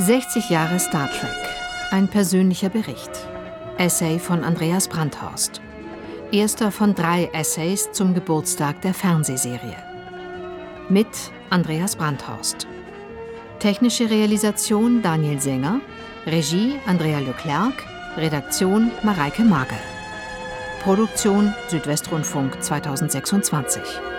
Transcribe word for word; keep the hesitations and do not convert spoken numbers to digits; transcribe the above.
sechzig Jahre Star Trek. Ein persönlicher Bericht. Essay von Andreas Brandhorst. Erster von drei Essays zum Geburtstag der Fernsehserie. Mit Andreas Brandhorst. Technische Realisation Daniel Sänger. Regie Andrea Leclerc. Redaktion Mareike Magel. Produktion Südwestrundfunk zweitausendsechsundzwanzig.